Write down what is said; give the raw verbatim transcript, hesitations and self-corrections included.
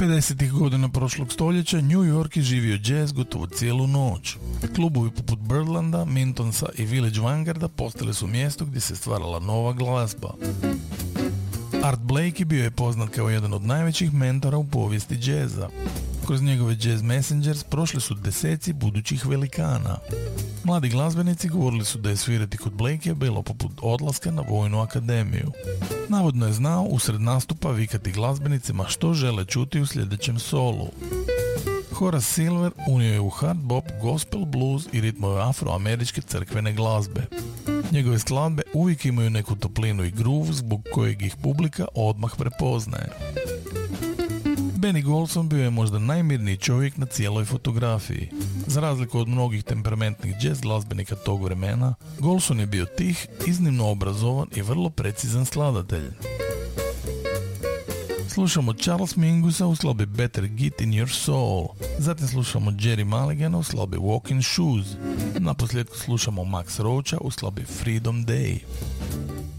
pedesetih godina prošlog stoljeća New York je živio jazz gotovo cijelu noć. Klubovi poput Birdlanda, Mintonsa i Village Vanguarda postali su mjesto gdje se stvarala nova glazba. Art Blakey bio je poznat kao jedan od najvećih mentora u povijesti džeza. Kroz njegove Jazz Messengers prošli su deseci budućih velikana. Mladi glazbenici govorili su da je svirati kod Blakey bilo poput odlaska na vojnu akademiju. Navodno je znao usred nastupa vikati glazbenicima što žele čuti u sljedećem solu. Horace Silver unio je u hard bop, gospel, blues i ritmove afroameričke crkvene glazbe. Njegove skladbe uvijek imaju neku toplinu i groove zbog kojeg ih publika odmah prepoznaje. Benny Golson bio je možda najmirniji čovjek na cijeloj fotografiji. Za razliku od mnogih temperamentnih jazz glazbenika tog vremena, Golson je bio tih, iznimno obrazovan i vrlo precizan skladatelj. Slušamo Charles Mingusa u skladbi Better Get in Your Soul. Zatim slušamo Jerry Mulligana u skladbi Walking Shoes. Naposljetku slušamo Max Roacha u skladbi Freedom Day.